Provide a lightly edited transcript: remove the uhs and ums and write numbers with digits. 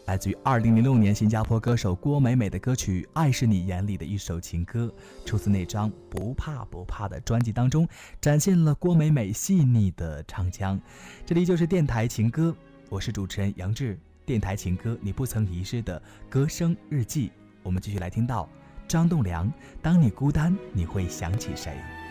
来自于2006年新加坡歌手郭美美的歌曲《爱是你眼里的一首情歌》，出自那张不怕不怕的专辑当中，展现了郭美美细腻的唱腔。这里就是电台情歌，我是主持人杨志。电台情歌，你不曾遗失的歌声日记。我们继续来听到张栋梁，当你孤单，你会想起谁？